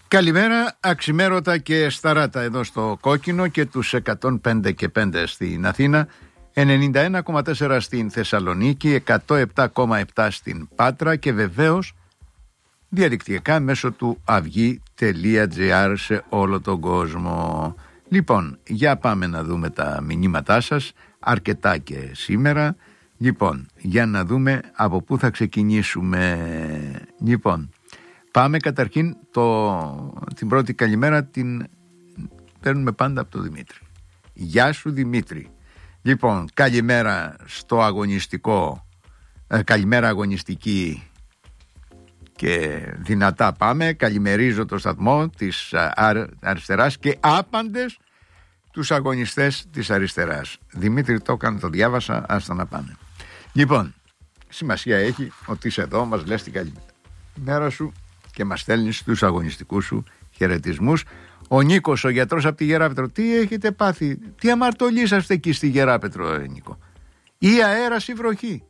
Καλημέρα, αξιμέρωτα και σταράτα εδώ στο Κόκκινο και τους 105 και 5 στην Αθήνα, 91,4 στην Θεσσαλονίκη, 107,7 στην Πάτρα και βεβαίως διαδικτυακά μέσω του avygi.gr σε όλο τον κόσμο. Λοιπόν, για πάμε να δούμε τα μηνύματά σας, αρκετά και σήμερα. Λοιπόν, για να δούμε από πού θα ξεκινήσουμε. Λοιπόν, πάμε καταρχήν την πρώτη καλημέρα την παίρνουμε πάντα από τον Δημήτρη. Γεια σου Δημήτρη. Λοιπόν, καλημέρα στο αγωνιστικό, καλημέρα αγωνιστική και δυνατά πάμε. Καλημερίζω το σταθμό της αριστεράς και άπαντες τους αγωνιστές της αριστεράς. Δημήτρη, το έκανα, το διάβασα, άστα να πάνε. Λοιπόν, σημασία έχει ότι είσαι εδώ, μας λες την καλημέρα σου και μας στέλνεις τους αγωνιστικούς σου χαιρετισμούς. Ο Νίκος, ο γιατρός από τη Γεράπετρο, τι έχετε πάθει, τι αμαρτωλήσαστε εκεί στη Γεράπετρο, Νίκο? Ή αέρας ή βροχή?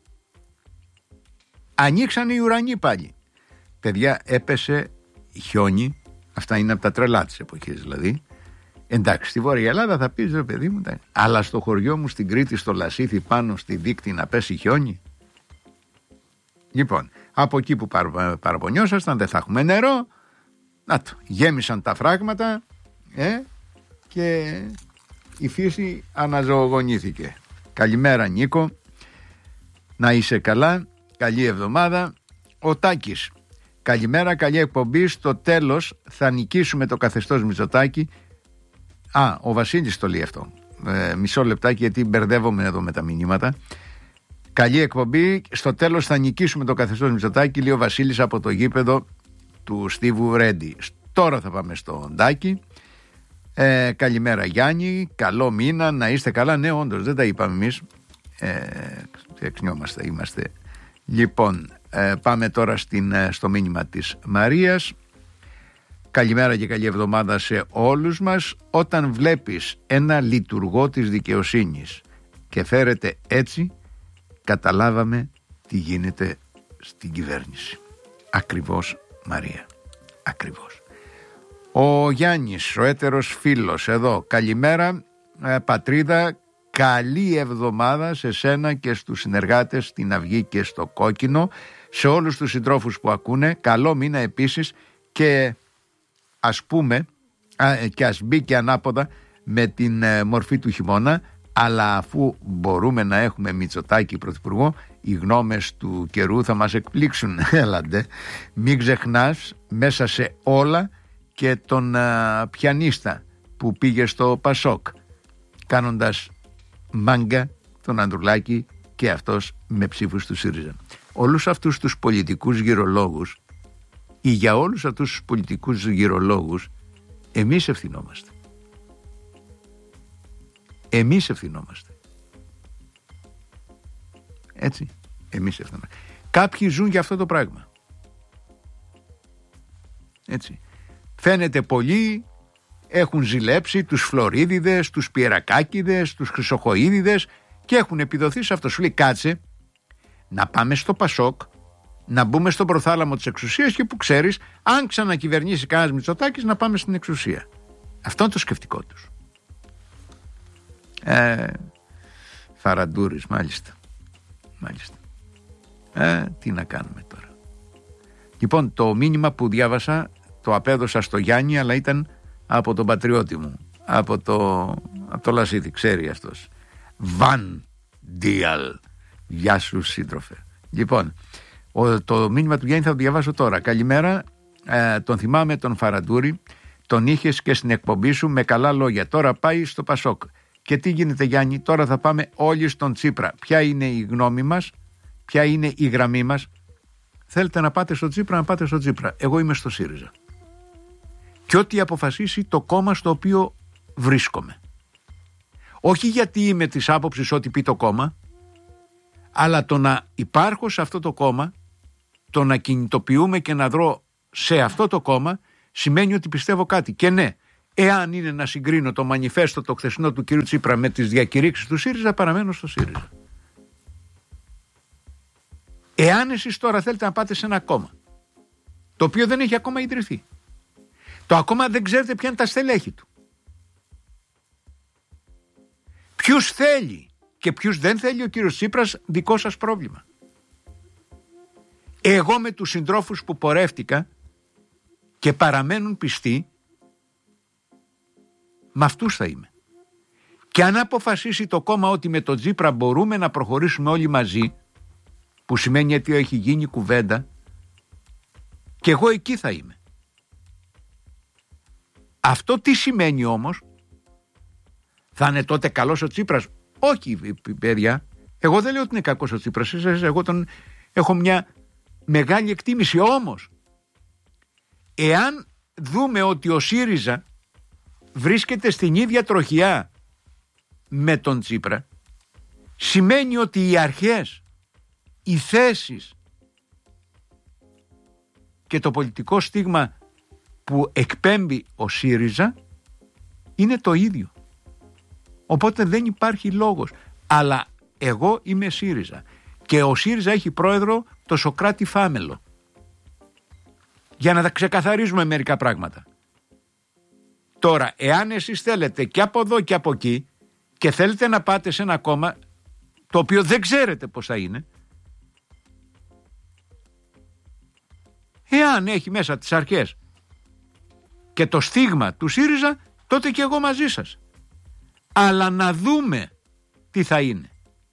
Ανοίξαν οι ουρανοί πάλι. Παιδιά, έπεσε χιόνι, αυτά είναι από τα τρελά της εποχής δηλαδή. Εντάξει, στη Βόρεια Ελλάδα θα πεις ρε παιδί μου, αλλά στο χωριό μου στην Κρήτη, στο Λασίθι, πάνω στη Δίκτυ να πέσει χιόνι. Λοιπόν, από εκεί που παραπονιόσασταν, δεν θα έχουμε νερό. Να το, γέμισαν τα φράγματα και η φύση αναζωογονήθηκε. Καλημέρα Νίκο, να είσαι καλά, καλή εβδομάδα. Ο Τάκης, καλημέρα, καλή εκπομπή. Στο τέλος θα νικήσουμε το καθεστώς Μητσοτάκη. Ο Βασίλης το λέει αυτό. Μισό λεπτάκι γιατί μπερδεύομαι εδώ με τα μηνύματα. Καλή εκπομπή. Στο τέλος θα νικήσουμε το καθεστώς Μητσοτάκη, λέει ο Βασίλης από το γήπεδο του Στίβου Ρέντι. Τώρα θα πάμε στο Ντάκη. Καλημέρα Γιάννη, καλό μήνα, να είστε καλά. Ναι, όντως δεν τα είπαμε εμείς. Εξνιόμαστε, είμαστε. Λοιπόν, πάμε τώρα στο μήνυμα της Μαρίας. Καλημέρα και καλή εβδομάδα σε όλους μας. Όταν βλέπεις ένα λειτουργό της δικαιοσύνης και φέρεται έτσι, καταλάβαμε τι γίνεται στην κυβέρνηση. Ακριβώς Μαρία, ακριβώς. Ο Γιάννης, ο έτερος φίλος εδώ, καλημέρα πατρίδα, καλή εβδομάδα σε σένα και στους συνεργάτες στην Αυγή και στο Κόκκινο, σε όλους τους συντρόφους που ακούνε, καλό μήνα επίσης και ας πούμε και ας μπει και ανάποδα με την μορφή του χειμώνα, αλλά αφού μπορούμε να έχουμε Μητσοτάκη πρωθυπουργό, οι γνώμες του καιρού θα μας εκπλήξουν. Έλαντε, μην ξεχνάς μέσα σε όλα και τον πιανίστα που πήγε στο Πασόκ κάνοντας μάγκα τον Ανδρουλάκη και αυτός με ψήφους του ΣΥΡΙΖΑ. Όλους αυτούς τους πολιτικούς γυρολόγους ή για όλους αυτούς τους πολιτικούς γυρολόγους εμείς ευθυνόμαστε. Εμείς ευθυνόμαστε. Έτσι, εμείς ευθυνόμαστε. Κάποιοι ζουν για αυτό το πράγμα. Έτσι. Φαίνεται πολλοί έχουν ζηλέψει τους Φλωρίδιδες, τους Πιερακάκηδες, τους Χρυσοχοΐδιδες και έχουν επιδοθεί σε αυτό. Σου λέει κάτσε να πάμε στο Πασόκ, να μπούμε στον προθάλαμο της εξουσίας και που ξέρεις, αν ξανακυβερνήσει κανένας Μητσοτάκης, να πάμε στην εξουσία. Αυτό είναι το σκεφτικό τους. Φαραντούρης, μάλιστα. Τι να κάνουμε τώρα. Λοιπόν, το μήνυμα που διάβασα το απέδωσα στο Γιάννη, αλλά ήταν από τον πατριώτη μου, από το Λασίθι, ξέρει αυτός. Βαν Διαλ. Γεια σου σύντροφε. Λοιπόν, το μήνυμα του Γιάννη θα το διαβάσω τώρα. Καλημέρα, τον θυμάμαι τον Φαραντούρη, τον είχες και στην εκπομπή σου με καλά λόγια. Τώρα πάει στο Πασόκ. Και τι γίνεται Γιάννη, τώρα θα πάμε όλοι στον Τσίπρα. Ποια είναι η γνώμη μας, ποια είναι η γραμμή μας? Θέλετε να πάτε στο Τσίπρα, να πάτε στο Τσίπρα. Εγώ είμαι στο ΣΥΡΙΖΑ. Και ό,τι αποφασίσει το κόμμα στο οποίο βρίσκομαι. Όχι γιατί είμαι της άποψης ό,τι πει το κόμμα, αλλά το να υπάρχω σε αυτό το κόμμα, το να κινητοποιούμε και να δρώ σε αυτό το κόμμα, σημαίνει ότι πιστεύω κάτι. Και ναι, εάν είναι να συγκρίνω το μανιφέστο το χθεσινό του κ. Τσίπρα με τις διακηρύξεις του ΣΥΡΙΖΑ, παραμένω στο ΣΥΡΙΖΑ. Εάν εσείς τώρα θέλετε να πάτε σε ένα κόμμα το οποίο δεν έχει ακόμα ιδρυθεί, Το ακόμα δεν ξέρετε ποια είναι τα στελέχη του. Ποιους θέλει και ποιους δεν θέλει ο κύριος Τσίπρας, δικό σας πρόβλημα. Εγώ με τους συντρόφους που πορεύτηκα και παραμένουν πιστοί, με αυτούς θα είμαι. Και αν αποφασίσει το κόμμα ότι με τον Τσίπρα μπορούμε να προχωρήσουμε όλοι μαζί, που σημαίνει ότι έχει γίνει κουβέντα, και εγώ εκεί θα είμαι. Αυτό τι σημαίνει όμως? Θα είναι τότε καλός ο Τσίπρας? Όχι, παιδιά. Εγώ δεν λέω ότι είναι κακός ο Τσίπρας. Εγώ έχω μια μεγάλη εκτίμηση. Όμως, εάν δούμε ότι ο ΣΥΡΙΖΑ βρίσκεται στην ίδια τροχιά με τον Τσίπρα, σημαίνει ότι οι αρχές, οι θέσεις και το πολιτικό στίγμα που εκπέμπει ο ΣΥΡΙΖΑ είναι το ίδιο. Οπότε δεν υπάρχει λόγος. Αλλά εγώ είμαι ΣΥΡΙΖΑ και ο ΣΥΡΙΖΑ έχει πρόεδρο το Σωκράτη Φάμελο. Για να τα ξεκαθαρίζουμε μερικά πράγματα. Τώρα, εάν εσείς θέλετε και από εδώ και από εκεί και θέλετε να πάτε σε ένα κόμμα το οποίο δεν ξέρετε πώς θα είναι, εάν έχει μέσα τις αρχές και το στίγμα του ΣΥΡΙΖΑ, τότε και εγώ μαζί σας. Αλλά να δούμε τι θα είναι.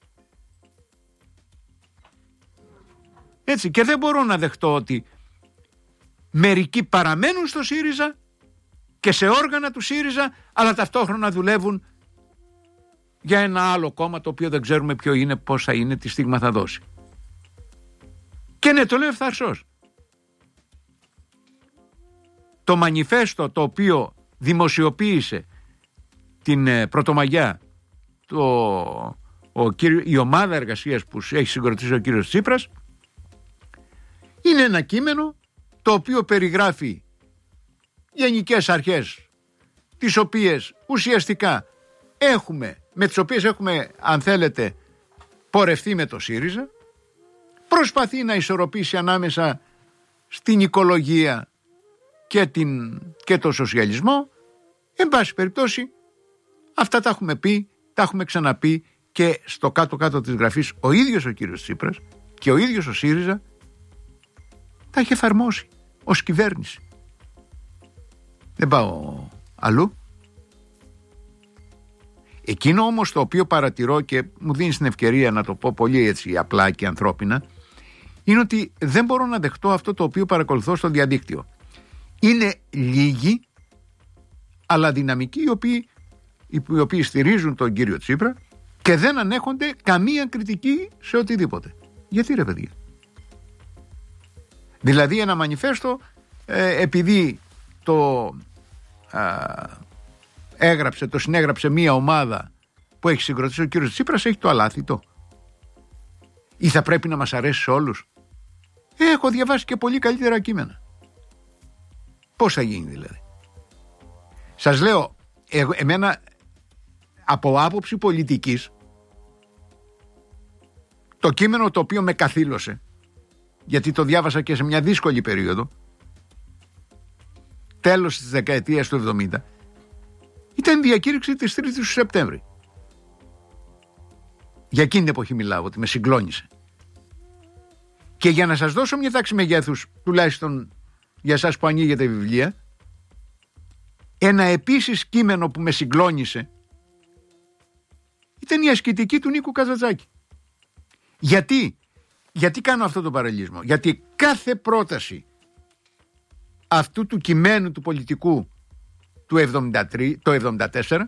Έτσι, και δεν μπορώ να δεχτώ ότι μερικοί παραμένουν στο ΣΥΡΙΖΑ και σε όργανα του ΣΥΡΙΖΑ, αλλά ταυτόχρονα δουλεύουν για ένα άλλο κόμμα το οποίο δεν ξέρουμε ποιο είναι, πώς θα είναι, τι στίγμα θα δώσει. Και ναι, το λέω ευθαρσώς. Το μανιφέστο το οποίο δημοσιοποίησε την Πρωτομαγιά η ομάδα εργασίας που έχει συγκροτήσει ο κύριος Τσίπρας, είναι ένα κείμενο το οποίο περιγράφει γενικές αρχές τις οποίες ουσιαστικά με τις οποίες έχουμε, αν θέλετε, πορευτεί με το ΣΥΡΙΖΑ. Προσπαθεί να ισορροπήσει ανάμεσα στην οικολογία και το σοσιαλισμό. Εν πάση περιπτώσει, αυτά τα έχουμε πει, τα έχουμε ξαναπεί και στο κάτω-κάτω της γραφής ο ίδιος ο κύριος Τσίπρας και ο ίδιος ο ΣΥΡΙΖΑ τα έχει εφαρμόσει ως κυβέρνηση. Δεν πάω αλλού. Εκείνο όμως το οποίο παρατηρώ και μου δίνει την ευκαιρία να το πω πολύ έτσι απλά και ανθρώπινα, είναι ότι δεν μπορώ να δεχτώ αυτό το οποίο παρακολουθώ στο διαδίκτυο. Είναι λίγοι αλλά δυναμικοί οι οποίοι στηρίζουν τον κύριο Τσίπρα και δεν ανέχονται καμία κριτική σε οτιδήποτε. Γιατί ρε παιδιά? Δηλαδή ένα μανιφέστο επειδή το συνέγραψε μία ομάδα που έχει συγκροτήσει ο κύριος Τσίπρας, έχει το αλάθητο. Ή θα πρέπει να μας αρέσει σε όλους? Έχω διαβάσει και πολύ καλύτερα κείμενα. Πώς θα γίνει δηλαδή? Σας λέω, εμένα από άποψη πολιτικής, το κείμενο το οποίο με καθήλωσε, γιατί το διάβασα και σε μια δύσκολη περίοδο, τέλος της δεκαετίας του 70, ήταν διακήρυξη της 3ης του Σεπτέμβρη. Για εκείνη την εποχή μιλάω, ότι με συγκλώνησε. Και για να σας δώσω μια τάξη μεγέθους, τουλάχιστον για εσάς που ανοίγετε βιβλία, ένα επίσης κείμενο που με συγκλώνησε ήταν η ασκητική του Νίκου Καζατζάκη. Γιατί κάνω αυτό το παραλληλισμό? Γιατί κάθε πρόταση αυτού του κειμένου του πολιτικού του 74,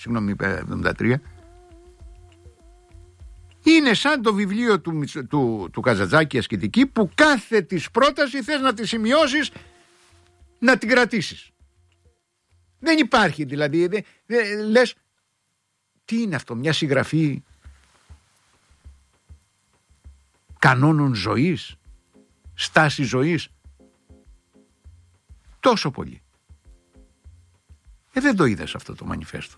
είναι σαν το βιβλίο του Καζατζάκη ασκητική, που κάθε της πρόταση θες να τη σημειώσεις, να την κρατήσεις. Δεν υπάρχει δηλαδή, λες τι είναι αυτό, μια συγγραφή κανόνων ζωής, στάση ζωής? Τόσο πολύ. Δεν το είδες αυτό το μανιφέστο.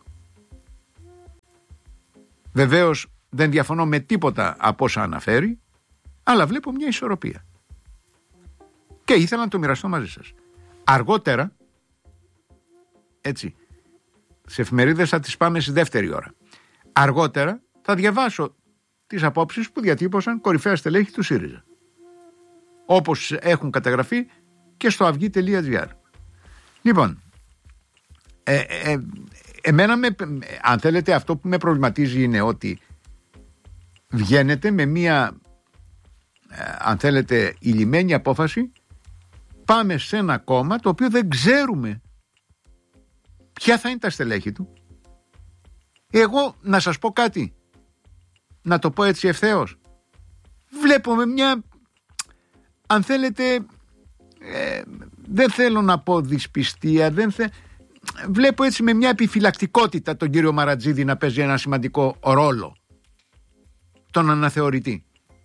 Βεβαίως δεν διαφωνώ με τίποτα από όσα αναφέρει, αλλά βλέπω μια ισορροπία. Και ήθελα να το μοιραστώ μαζί σας. Αργότερα, έτσι. Τις εφημερίδες θα τις πάμε στη δεύτερη ώρα. Αργότερα θα διαβάσω τις απόψεις που διατύπωσαν κορυφαία στελέχη του ΣΥΡΙΖΑ, όπως έχουν καταγραφεί και στο αυγή.gr. Λοιπόν, εμένα αν θέλετε, αυτό που με προβληματίζει είναι ότι βγαίνετε με μία, αν θέλετε, ηλυμένη απόφαση. Πάμε σε ένα κόμμα το οποίο δεν ξέρουμε ποια θα είναι τα στελέχη του. Εγώ να σας πω κάτι, να το πω έτσι ευθέως, βλέπουμε μια, αν θέλετε, δεν θέλω να πω δυσπιστία, βλέπω έτσι με μια επιφυλακτικότητα τον κύριο Μαρατζίδη να παίζει ένα σημαντικό ρόλο, τον αναθεωρητή.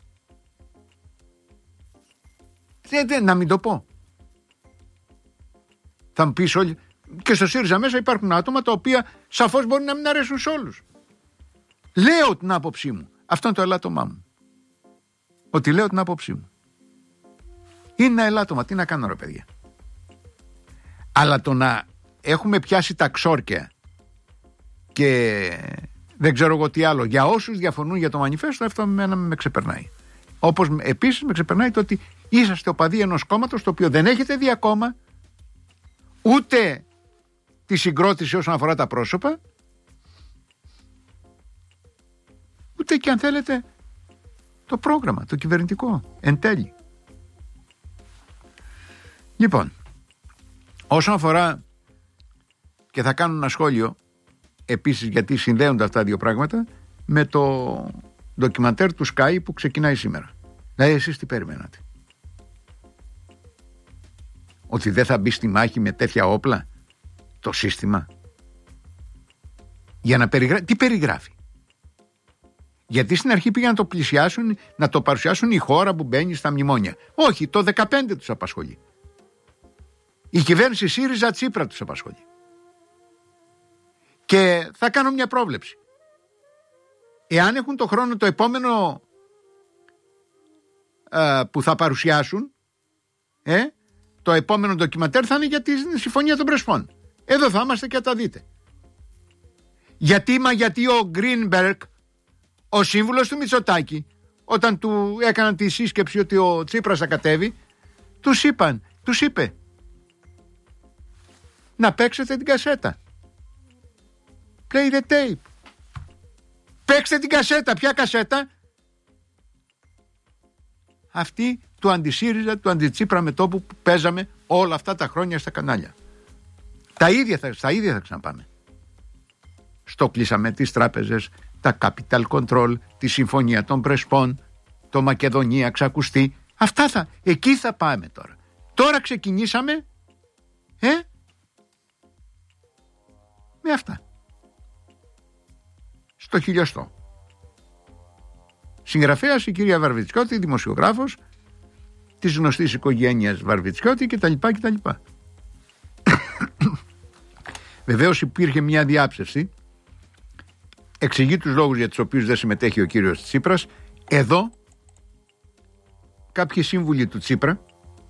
Να μην το πω. Θα μου πεις όλοι, και στο ΣΥΡΙΖΑ μέσα υπάρχουν άτομα τα οποία σαφώς μπορεί να μην αρέσουν σε όλους. Λέω την άποψή μου. Αυτό είναι το ελάττωμά μου. Ότι λέω την άποψή μου. Είναι ένα ελάττωμα. Τι να κάνω, ρε παιδιά. Αλλά το να έχουμε πιάσει τα ξόρκια και δεν ξέρω εγώ τι άλλο για όσους διαφωνούν για το μανιφέστο, αυτό με ξεπερνάει. Όπως επίσης με ξεπερνάει το ότι είσαστε οπαδοί ενός κόμματος το οποίο δεν έχετε δει ακόμα ούτε τη συγκρότηση όσον αφορά τα πρόσωπα, ούτε και αν θέλετε το πρόγραμμα, το κυβερνητικό εν τέλει. Λοιπόν, όσον αφορά, και θα κάνω ένα σχόλιο επίσης γιατί συνδέονται αυτά δύο πράγματα με το ντοκιμαντέρ του Sky που ξεκινάει σήμερα. Δηλαδή εσείς τι περιμένατε? Ότι δεν θα μπει στη μάχη με τέτοια όπλα το σύστημα? Για να τι περιγράφει? Γιατί στην αρχή πήγαν να το πλησιάσουν, να το παρουσιάσουν η χώρα που μπαίνει στα μνημόνια. Όχι, το 15 τους απασχολεί. Η κυβέρνηση ΣΥΡΙΖΑ Τσίπρα τους απασχολεί. Και θα κάνω μια πρόβλεψη. Εάν έχουν το χρόνο το επόμενο που θα παρουσιάσουν, το επόμενο ντοκιμαντέρ θα είναι για τη συμφωνία των Πρεσπών. Εδώ θα είμαστε και θα τα δείτε. Γιατί ο Γκρίνμπεργκ, ο σύμβουλος του Μητσοτάκη, όταν του έκαναν τη σύσκεψη ότι ο Τσίπρας θα κατέβει, τους είπε να παίξετε την κασέτα. Play the tape. Παίξτε την κασέτα. Ποια κασέτα? Αυτή του αντισύριζα, του αντιτσίπρα μετώπου που παίζαμε όλα αυτά τα χρόνια στα κανάλια. Στα ίδια θα ξαναπάμε. Στο κλείσαμε τις τράπεζες, τα capital control, τη συμφωνία των Πρεσπών, το Μακεδονία ξακουστεί. Εκεί θα πάμε τώρα. Τώρα ξεκινήσαμε με αυτά. Στο χιλιοστό. Συγγραφέας η κυρία Βαρβιτσιώτη, δημοσιογράφος της γνωστής οικογένειας Βαρβιτσιώτη κτλ. Βεβαίως υπήρχε μια διάψευση. Εξηγεί τους λόγους για τους οποίους δεν συμμετέχει ο κύριος Τσίπρας. Εδώ κάποιοι σύμβουλοι του Τσίπρα,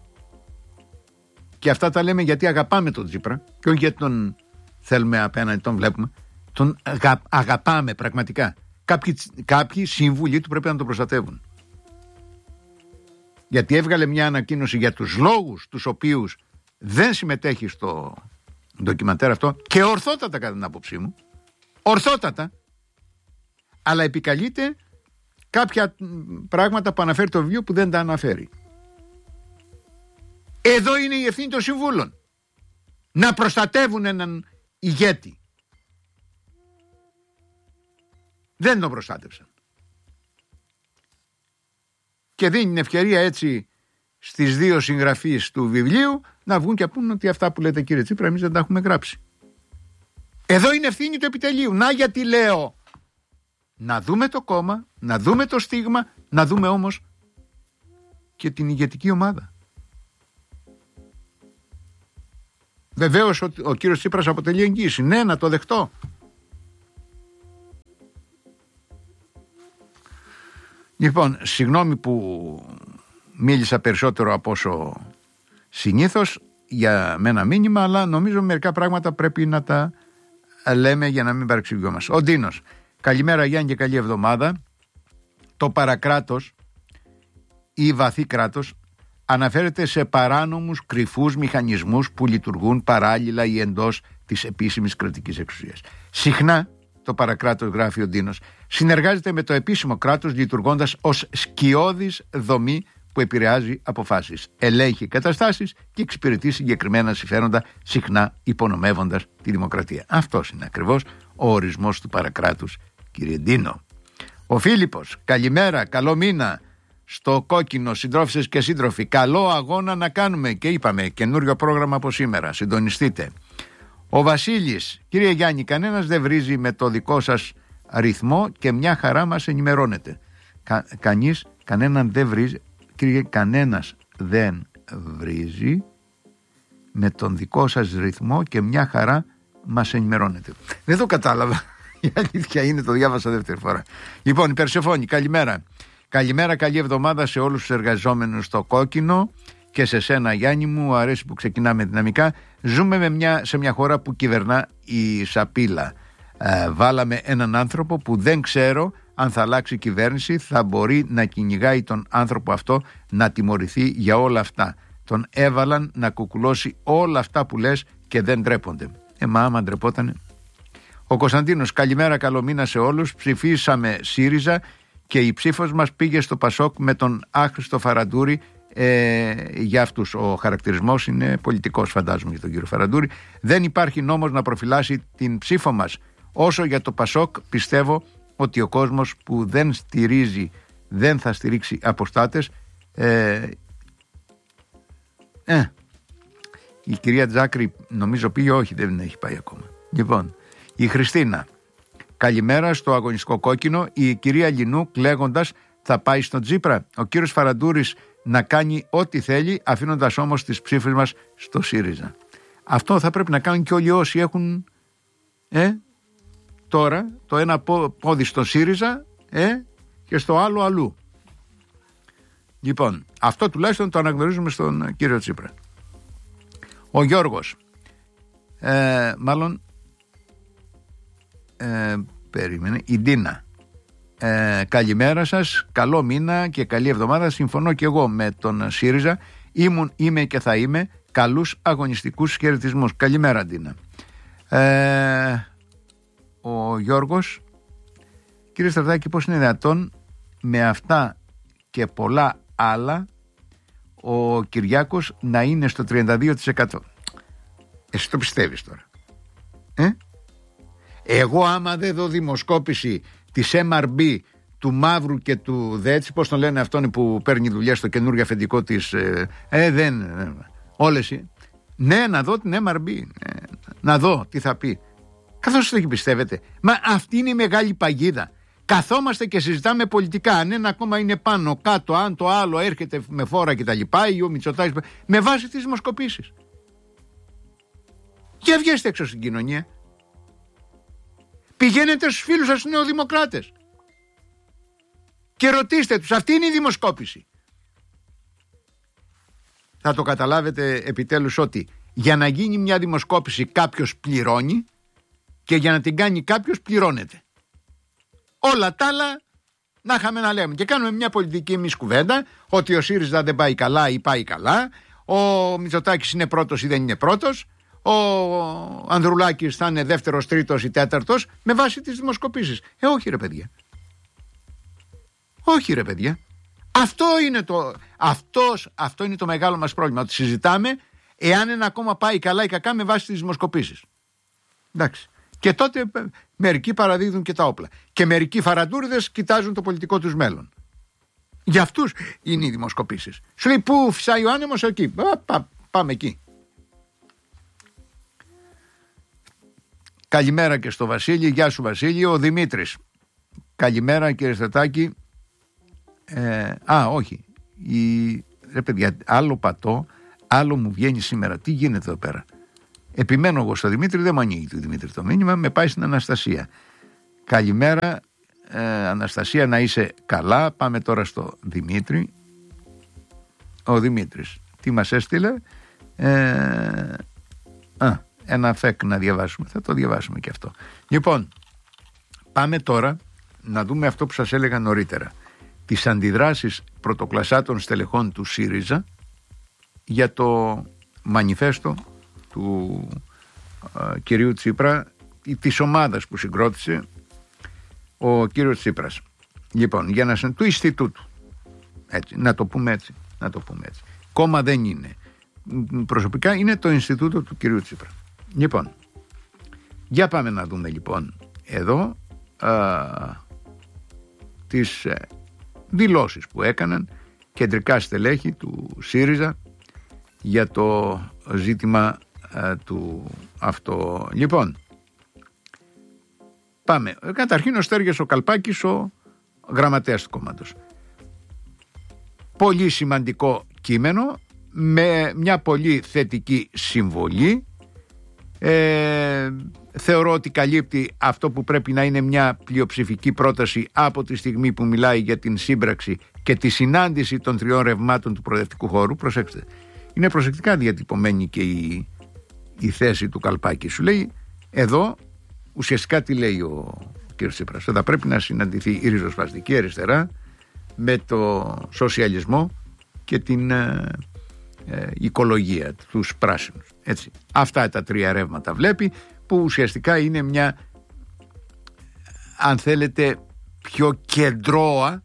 και αυτά τα λέμε γιατί αγαπάμε τον Τσίπρα και όχι γιατί τον θέλουμε απέναντι, τον βλέπουμε, τον αγαπάμε πραγματικά. Κάποιοι σύμβουλοι του πρέπει να τον προστατεύουν. Γιατί έβγαλε μια ανακοίνωση για τους λόγους τους οποίους δεν συμμετέχει στο ντοκιμαντέρ αυτό, και ορθότατα κατά την άποψή μου, ορθότατα, αλλά επικαλείται κάποια πράγματα που αναφέρει το βιβλίο που δεν τα αναφέρει. Εδώ είναι η ευθύνη των συμβούλων, να προστατεύουν έναν ηγέτη. Δεν τον προστάτευσαν. Και δίνει την ευκαιρία έτσι στις δύο συγγραφείς του βιβλίου να βγουν και πούν ότι αυτά που λέτε κύριε Τσίπρα εμείς δεν τα έχουμε γράψει. Εδώ είναι ευθύνη του επιτελείου. Να γιατί λέω να δούμε το κόμμα, να δούμε το στίγμα, να δούμε όμως και την ηγετική ομάδα. Βεβαίως ο κύριος Τσίπρας αποτελεί εγγύηση. Ναι, να το δεχτώ. Λοιπόν, συγγνώμη που μίλησα περισσότερο από όσο συνήθως. με ένα μήνυμα, αλλά νομίζω μερικά πράγματα πρέπει να τα λέμε για να μην παρεξηγιόμαστε. Ο Ντίνος, καλημέρα Γιάννη και καλή εβδομάδα. Το παρακράτος ή βαθύ κράτος αναφέρεται σε παράνομους κρυφούς μηχανισμούς που λειτουργούν παράλληλα ή εντός της επίσημης κρατικής εξουσίας. Συχνά το παρακράτος, γράφει ο Ντίνος, συνεργάζεται με το επίσημο κράτος λειτουργώντας ως σκιώδης δομή που επηρεάζει αποφάσεις, ελέγχει καταστάσεις και εξυπηρετεί συγκεκριμένα συμφέροντα, συχνά υπονομεύοντας τη δημοκρατία. Αυτός είναι ακριβώς ο ορισμός του παρακράτους, κύριε Ντίνο. Ο Φίλιππος, καλημέρα, καλό μήνα στο Κόκκινο, συντρόφισσες και σύντροφοι. Καλό αγώνα να κάνουμε και είπαμε καινούριο πρόγραμμα από σήμερα, συντονιστείτε. Ο Βασίλης, κύριε Γιάννη, κανένας δεν βρίζει με το δικό σας ρυθμό και μια χαρά μας ενημερώνετε. Κανένας δεν βρίζει με τον δικό σας ρυθμό και μια χαρά μας ενημερώνετε. Δεν το κατάλαβα. Η αλήθεια είναι, το διάβασα δεύτερη φορά. Λοιπόν, η Περσεφόνη, καλημέρα. Καλημέρα, καλή εβδομάδα σε όλους τους εργαζόμενους στο Κόκκινο και σε σένα Γιάννη μου, αρέσει που ξεκινάμε δυναμικά. Ζούμε σε μια χώρα που κυβερνά η σαπίλα. Βάλαμε έναν άνθρωπο που δεν ξέρω αν θα αλλάξει κυβέρνηση, θα μπορεί να κυνηγάει τον άνθρωπο αυτό, να τιμωρηθεί για όλα αυτά. Τον έβαλαν να κουκουλώσει όλα αυτά που λες και δεν ντρέπονται. Μα άμα ντρεπότανε. Ο Κωνσταντίνος, καλημέρα, καλό μήνα σε όλους. Ψηφίσαμε ΣΥΡΙΖΑ και η ψήφος μας πήγε στο Πασόκ με τον άχρηστο Φαραντούρη. Για αυτούς ο χαρακτηρισμός είναι πολιτικός, φαντάζομαι, για τον κύριο Φαραντούρη. Δεν υπάρχει νόμος να προφυλάσει την ψήφο μας. Όσο για το Πασόκ, πιστεύω ότι ο κόσμος που δεν στηρίζει, δεν θα στηρίξει αποστάτες. Η κυρία Τζάκρη νομίζω πήγε, όχι, δεν έχει πάει ακόμα. Λοιπόν, η Χριστίνα, καλημέρα στο αγωνιστικό Κόκκινο. Η κυρία Λινού κλαίγοντας θα πάει στον Τσίπρα. Ο κύριος Φαραντούρης να κάνει ό,τι θέλει, αφήνοντας όμως τις ψήφες μας στο ΣΥΡΙΖΑ. Αυτό θα πρέπει να κάνουν και όλοι όσοι έχουν τώρα το ένα πόδι στο ΣΥΡΙΖΑ και στο άλλο αλλού. Λοιπόν, αυτό τουλάχιστον το αναγνωρίζουμε στον κύριο Τσίπρα. Ο Γιώργος, περίμενε, η Ντίνα, καλημέρα σας, καλό μήνα και καλή εβδομάδα. Συμφωνώ και εγώ με τον ΣΥΡΙΖΑ, είμαι και θα είμαι. Καλούς αγωνιστικούς χαιρετισμούς. Καλημέρα Ντίνα. Ο Γιώργος, κύριε Στρατάκη, πώς είναι δυνατόν με αυτά και πολλά άλλα ο Κυριάκος να είναι στο 32%? Εσύ το πιστεύεις τώρα? Εγώ άμα δεν δω δημοσκόπηση της MRB, του Μαύρου και του Δέτσι, πώς τον λένε αυτόν που παίρνει δουλειά στο καινούργιο αφεντικό της, όλες. Ναι, να δω την MRB, να δω τι θα πει. Καθώς το πιστεύετε? Μα αυτή είναι η μεγάλη παγίδα. Καθόμαστε και συζητάμε πολιτικά. Αν ένα κόμμα είναι πάνω, κάτω, αν το άλλο έρχεται με φόρα κτλ. Ή ο Μητσοτάκης, με βάση τις δημοσκοπήσεις. Για βγαίνετε έξω στην κοινωνία. Πηγαίνετε στους φίλους σας τους νεοδημοκράτες και ρωτήστε τους. Αυτή είναι η δημοσκόπηση. Θα το καταλάβετε επιτέλους ότι για να γίνει μια δημοσκόπηση κάποιος πληρώνει και για να την κάνει κάποιος πληρώνεται. Όλα τα άλλα να είχαμε να λέμε. Και κάνουμε μια πολιτική εμείς κουβέντα ότι ο ΣΥΡΙΖΑ δεν πάει καλά ή πάει καλά, ο Μητσοτάκης είναι πρώτος ή δεν είναι πρώτος, ο Ανδρουλάκης θα είναι δεύτερος, τρίτος ή τέταρτος με βάση τις δημοσκοπήσεις. Όχι ρε παιδιά. Όχι ρε παιδιά. Αυτό είναι το μεγάλο μας πρόβλημα. Ότι συζητάμε εάν ένα κόμμα πάει καλά ή κακά με βάση τις δημοσκοπήσεις. Εντάξει. Και τότε μερικοί παραδίδουν και τα όπλα. Και μερικοί φαραντούριδες κοιτάζουν το πολιτικό τους μέλλον. Για αυτούς είναι οι δημοσκοπήσεις. Σου λέει πού φυσάει ο άνεμος, εκεί. Πάμε εκεί. Καλημέρα και στο Βασίλη. Γεια σου Βασίλη. Ο Δημήτρης. Καλημέρα κύριε Στρατάκη. Όχι. Ρε παιδιά, άλλο πατώ, άλλο μου βγαίνει σήμερα. Τι γίνεται εδώ πέρα? Επιμένω εγώ στο Δημήτρη, δεν μου ανοίγει το Δημήτρη το μήνυμα, με πάει στην Αναστασία. Καλημέρα Αναστασία, να είσαι καλά. Πάμε τώρα στο Δημήτρη. Ο Δημήτρης τι μας έστειλε? Ένα φεκ να διαβάσουμε. Θα το διαβάσουμε και αυτό. Λοιπόν, πάμε τώρα να δούμε αυτό που σας έλεγα νωρίτερα. Τις αντιδράσεις πρωτοκλασσάτων στελεχών του ΣΥΡΙΖΑ για το μανιφέστο του κυρίου Τσίπρα ή της ομάδας που συγκρότησε ο κύριος Τσίπρας. Λοιπόν, για να του Ινστιτούτου. Έτσι, να το πούμε έτσι. Κόμμα δεν είναι. Προσωπικά είναι το Ινστιτούτο του κυρίου Τσίπρα. Λοιπόν, για πάμε να δούμε λοιπόν εδώ τις δηλώσεις που έκαναν κεντρικά στελέχη του ΣΥΡΙΖΑ για το ζήτημα του αυτό. Λοιπόν, πάμε. Καταρχήν ο Στέργιος ο Καλπάκης, ο γραμματέας του κόμματος. Πολύ σημαντικό κείμενο με μια πολύ θετική συμβολή. Θεωρώ ότι καλύπτει αυτό που πρέπει να είναι μια πλειοψηφική πρόταση από τη στιγμή που μιλάει για την σύμπραξη και τη συνάντηση των τριών ρευμάτων του προοδευτικού χώρου. Προσέξτε, είναι προσεκτικά διατυπωμένη και η θέση του Καλπάκη. Σου λέει εδώ ουσιαστικά τι λέει ο κ. Τσίπρας. Θα πρέπει να συναντηθεί η ριζοσπαστική αριστερά με το σοσιαλισμό και την οικολογία, τους πράσινους. Έτσι. Αυτά τα τρία ρεύματα βλέπει, που ουσιαστικά είναι μια, αν θέλετε, πιο κεντρώα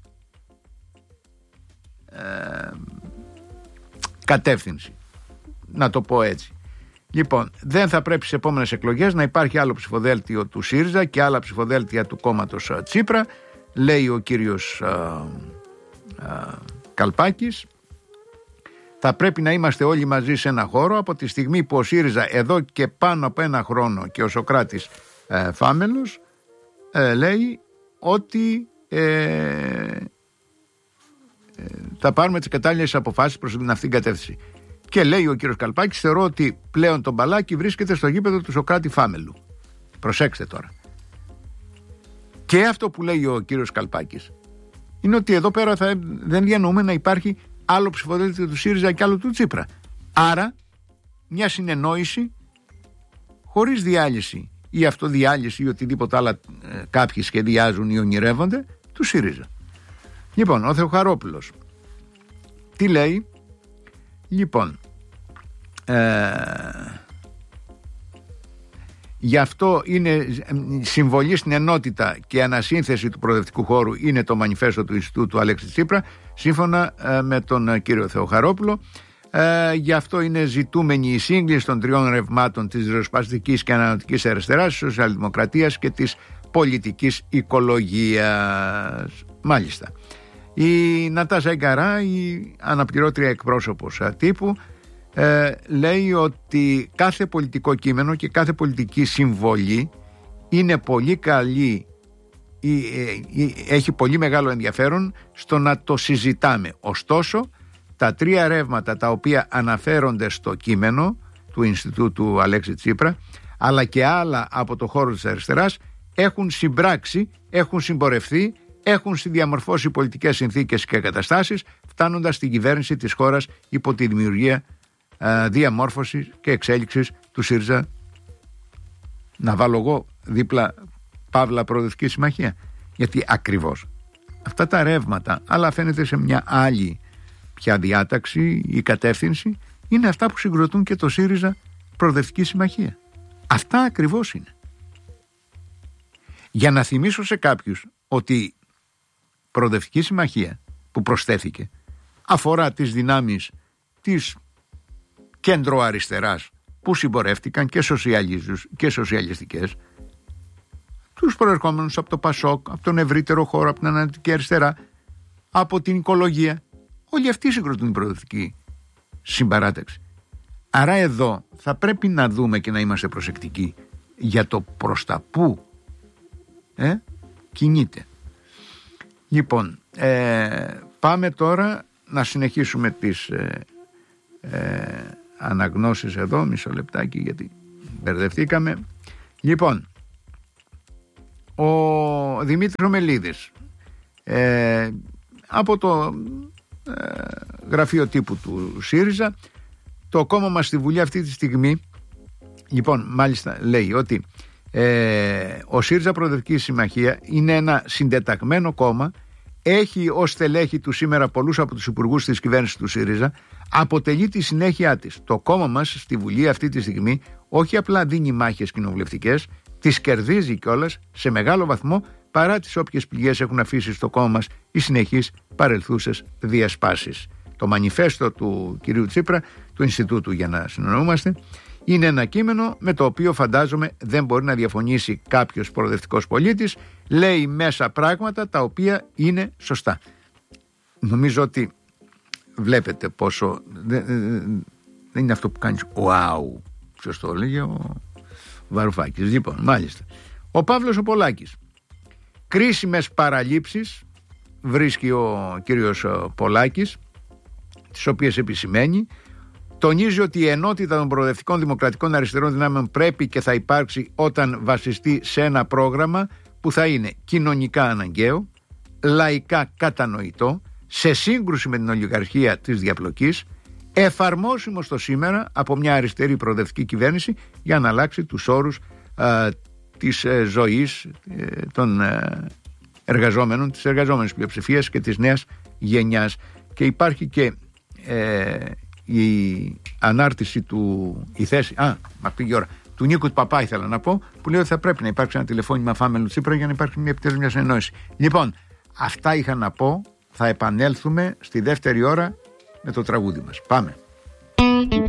κατεύθυνση, να το πω έτσι. Λοιπόν, δεν θα πρέπει σε επόμενες εκλογές να υπάρχει άλλο ψηφοδέλτιο του ΣΥΡΙΖΑ και άλλα ψηφοδέλτια του κόμματος Τσίπρα, λέει ο κύριος Καλπάκης. Θα πρέπει να είμαστε όλοι μαζί σε ένα χώρο από τη στιγμή που ο ΣΥΡΙΖΑ εδώ και πάνω από ένα χρόνο και ο Σωκράτης Φάμελος λέει ότι θα πάρουμε τις κατάλληλες αποφάσεις προς την αυτήν κατεύθυνση. Και λέει ο κύριος Καλπάκης, θεωρώ ότι πλέον το μπαλάκι βρίσκεται στο γήπεδο του Σωκράτη Φάμελου. Προσέξτε τώρα. Και αυτό που λέει ο κύριος Καλπάκης είναι ότι εδώ πέρα δεν διανοούμε να υπάρχει άλλο ψηφοδέλτιο του ΣΥΡΙΖΑ και άλλο του Τσίπρα. Άρα μια συνεννόηση χωρίς διάλυση ή αυτοδιάλυση ή οτιδήποτε άλλα κάποιοι σχεδιάζουν ή ονειρεύονται του ΣΥΡΙΖΑ. Λοιπόν, ο Θεοχαρόπουλος τι λέει? Λοιπόν, γι' αυτό είναι συμβολή στην ενότητα και ανασύνθεση του προοδευτικού χώρου είναι το μανιφέστο του Ινστιτούτου Αλέξη Τσίπρα, σύμφωνα με τον κύριο Θεοχαρόπουλο. Γι' αυτό είναι ζητούμενη η σύγκληση των τριών ρευμάτων της ριζοσπαστικής και ανανεωτικής αριστεράς, της σοσιαλδημοκρατίας και της πολιτικής οικολογίας. Μάλιστα. Η Νατάσα Εγκαρά, η αναπληρώτρια εκπρόσωπος τύπου, λέει ότι κάθε πολιτικό κείμενο και κάθε πολιτική συμβολή είναι πολύ καλή, έχει πολύ μεγάλο ενδιαφέρον στο να το συζητάμε. Ωστόσο, τα τρία ρεύματα τα οποία αναφέρονται στο κείμενο του Ινστιτούτου Αλέξη Τσίπρα, αλλά και άλλα από το χώρο της αριστεράς, έχουν συμπράξει, έχουν συμπορευθεί, έχουν συνδιαμορφώσει πολιτικές συνθήκες και καταστάσεις, φτάνοντας στην κυβέρνηση της χώρας υπό τη δημιουργία, διαμόρφωση και εξέλιξης του ΣΥΡΙΖΑ. Να βάλω εγώ δίπλα Παύλα Προοδευτική Συμμαχία, γιατί ακριβώς αυτά τα ρεύματα, αλλά φαίνεται σε μια άλλη πια διάταξη ή κατεύθυνση, είναι αυτά που συγκροτούν και το ΣΥΡΙΖΑ Προοδευτική Συμμαχία. Αυτά ακριβώς είναι. Για να θυμίσω σε κάποιους ότι Προοδευτική Συμμαχία που προσθέθηκε αφορά τις δυνάμεις της κέντρο αριστεράς που συμπορεύτηκαν και σοσιαλιστικές, τους προερχόμενους από το ΠΑΣΟΚ, από τον ευρύτερο χώρο, από την ανανεωτική αριστερά, από την οικολογία. Όλοι αυτοί συγκροτούν την προοδευτική συμπαράταξη. Άρα εδώ θα πρέπει να δούμε και να είμαστε προσεκτικοί για το προς τα πού κινείται. Λοιπόν, πάμε τώρα να συνεχίσουμε τις αναγνώσεις εδώ. Μισό λεπτάκι γιατί μπερδευτήκαμε. Λοιπόν, ο Δημήτρης Μελίδης από το γραφείο τύπου του ΣΥΡΙΖΑ Το κόμμα μας στη Βουλή αυτή τη στιγμή, λοιπόν, μάλιστα λέει ότι ο ΣΥΡΙΖΑ Προοδευτική Συμμαχία είναι ένα συντεταγμένο κόμμα, έχει ως στελέχη του σήμερα πολλούς από τους υπουργούς της κυβέρνησης του ΣΥΡΙΖΑ, αποτελεί τη συνέχεια της. Το κόμμα μας στη Βουλή αυτή τη στιγμή όχι απλά δίνει μάχες κοινοβουλευτικές, τις κερδίζει κιόλας σε μεγάλο βαθμό, παρά τις όποιες πληγές έχουν αφήσει στο κόμμα μας οι συνεχείς παρελθούσες διασπάσεις. Το μανιφέστο του κυρίου Τσίπρα, του Ινστιτούτου για να συνεννοούμαστε, είναι ένα κείμενο με το οποίο φαντάζομαι δεν μπορεί να διαφωνήσει κάποιος προοδευτικός πολίτης. Λέει μέσα πράγματα τα οποία είναι σωστά. Νομίζω ότι βλέπετε πόσο δεν είναι αυτό που κάνεις wow. Ποιος το έλεγε? Ο Βαρουφάκης. Λοιπόν, μάλιστα. Ο Παύλος ο Πολάκης. Κρίσιμες παραλήψεις βρίσκει ο κύριος Πολάκης, τις οποίες επισημαίνει. Τονίζει ότι η ενότητα των προοδευτικών δημοκρατικών αριστερών δυνάμεων πρέπει και θα υπάρξει όταν βασιστεί σε ένα πρόγραμμα που θα είναι κοινωνικά αναγκαίο, λαϊκά κατανοητό, σε σύγκρουση με την ολιγαρχία της διαπλοκής, εφαρμόσιμο στο σήμερα από μια αριστερή προοδευτική κυβέρνηση για να αλλάξει τους όρους της ζωής των εργαζόμενων, της εργαζόμενης πλειοψηφίας και της νέας γενιάς. Και υπάρχει και η ανάρτηση η θέση, αυτή η ώρα, του Νίκου του Παπά ήθελα να πω, που λέει ότι θα πρέπει να υπάρξει ένα τηλεφώνημα Φάμελου Τσίπρα για να υπάρξει επιτέλους μια συνεννόηση. Λοιπόν, αυτά είχα να πω. Θα επανέλθουμε στη δεύτερη ώρα με το τραγούδι μας. Πάμε.